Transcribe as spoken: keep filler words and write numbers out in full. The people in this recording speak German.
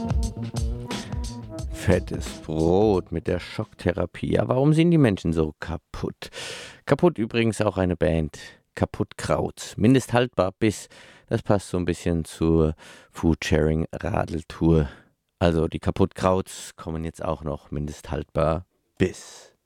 Fettes Brot mit der Schocktherapie. Ja, warum sind die Menschen so kaputt? Kaputt übrigens auch eine Band. Kaputt Kraut. Mindesthaltbar bis. Das passt so ein bisschen zur Foodsharing-Radeltour. Also die Kaputt Krauts kommen jetzt auch noch mindesthaltbar bis.